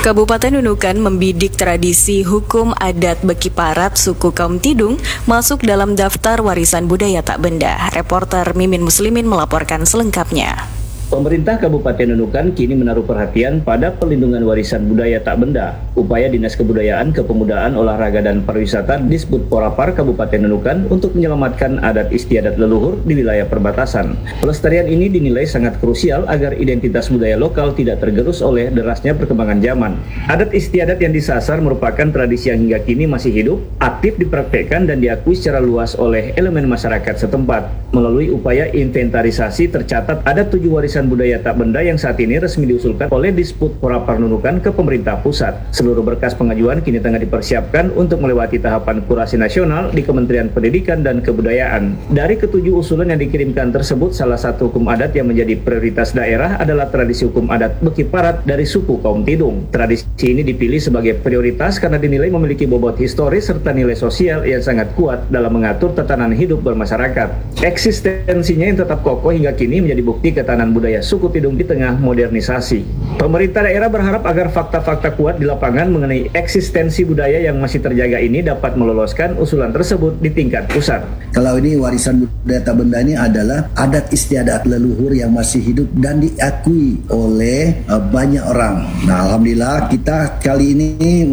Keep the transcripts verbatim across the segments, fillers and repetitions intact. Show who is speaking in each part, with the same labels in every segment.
Speaker 1: Kabupaten Nunukan membidik tradisi hukum adat Beki Parat suku kaum Tidung masuk dalam daftar warisan budaya tak benda. Reporter Mimin Muslimin melaporkan selengkapnya.
Speaker 2: Pemerintah Kabupaten Nunukan kini menaruh perhatian pada pelindungan warisan budaya tak benda. Upaya Dinas Kebudayaan, Kepemudaan, Olahraga dan Pariwisata Disbud Porapar Kabupaten Nunukan untuk menyelamatkan adat istiadat leluhur di wilayah perbatasan. Pelestarian ini dinilai sangat krusial agar identitas budaya lokal tidak tergerus oleh derasnya perkembangan zaman. Adat istiadat yang disasar merupakan tradisi yang hingga kini masih hidup, aktif dipraktekkan dan diakui secara luas oleh elemen masyarakat setempat. Melalui upaya inventarisasi tercatat ada tujuh warisan budaya tak benda yang saat ini resmi diusulkan oleh Disbud Porapar Nunukan ke pemerintah pusat. Seluruh berkas pengajuan kini tengah dipersiapkan untuk melewati tahapan kurasi nasional di Kementerian Pendidikan dan Kebudayaan. Dari ketujuh usulan yang dikirimkan tersebut, salah satu hukum adat yang menjadi prioritas daerah adalah tradisi hukum adat Beki Parat dari suku kaum Tidung. Tradisi ini dipilih sebagai prioritas karena dinilai memiliki bobot historis serta nilai sosial yang sangat kuat dalam mengatur tatanan hidup bermasyarakat. Eksistensinya yang tetap kokoh hingga kini menjadi bukti ketahanan budaya suku Tidung di tengah modernisasi. Pemerintah daerah berharap agar fakta-fakta kuat di lapangan mengenai eksistensi budaya yang masih terjaga ini dapat meloloskan usulan tersebut di tingkat pusat.
Speaker 3: Kalau ini warisan budaya tak benda ini adalah adat istiadat leluhur yang masih hidup dan diakui oleh uh, banyak orang. Nah, alhamdulillah kita kali ini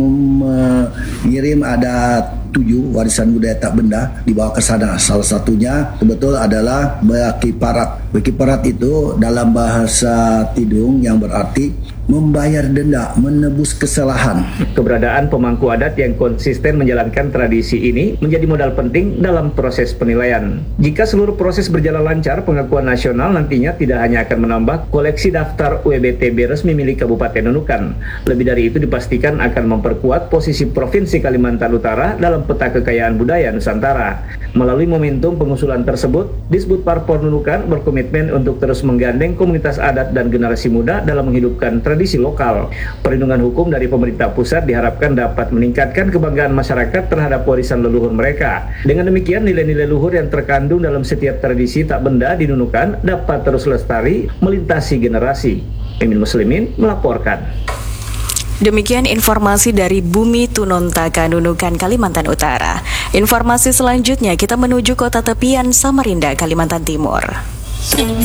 Speaker 3: mengirim ada tujuh warisan budaya tak benda dibawa ke sana. Salah satunya betul adalah Beki Parat. Beki Parat itu dalam bahasa Tidung yang berarti membayar denda, menebus kesalahan.
Speaker 2: Keberadaan pemangku adat yang konsisten menjalankan tradisi ini menjadi modal penting dalam proses penilaian. Jika seluruh proses berjalan lancar, pengakuan nasional nantinya tidak hanya akan menambah koleksi daftar U E B T B resmi milik Kabupaten Nunukan. Lebih dari itu dipastikan akan memperkuat posisi Provinsi Kalimantan Utara dalam peta kekayaan budaya Nusantara. Melalui momentum pengusulan tersebut, Disbud Parpor Nunukan berkomitmen untuk terus menggandeng komunitas adat dan generasi muda dalam menghidupkan tradisi lokal. Perlindungan hukum dari pemerintah pusat diharapkan dapat meningkatkan kebanggaan masyarakat terhadap warisan leluhur mereka. Dengan demikian, nilai-nilai luhur yang terkandung dalam setiap tradisi tak benda di Nunukan dapat terus lestari melintasi generasi. Mimin Muslimin melaporkan.
Speaker 1: Demikian informasi dari Bumi Tunontaka, Nunukan, Kalimantan Utara. Informasi selanjutnya kita menuju kota tepian Samarinda, Kalimantan Timur.